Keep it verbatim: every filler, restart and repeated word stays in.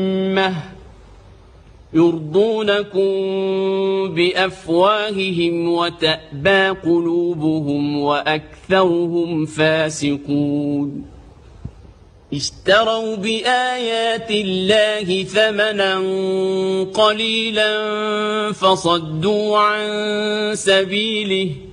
يرضونكم بأفواههم وتأبى قلوبهم وأكثرهم فاسقون اشتروا بآيات الله ثمنا قليلا فصدوا عن سبيله